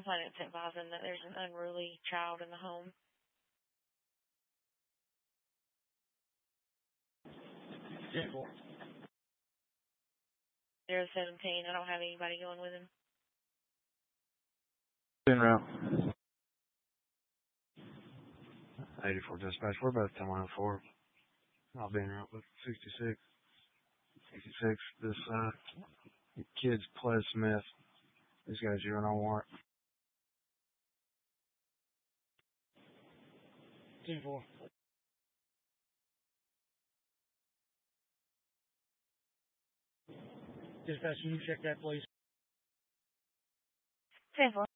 complaint at 10,000 that there's an unruly child in the home. 10-4. 017. I don't have anybody going with him. En route. 84 dispatch. We're about 10-104. I'll be en route with 66. 66. This kid's Ples Smith. These guys are on warrant. 10-4. Dispatch, can you check that, please? 10-4.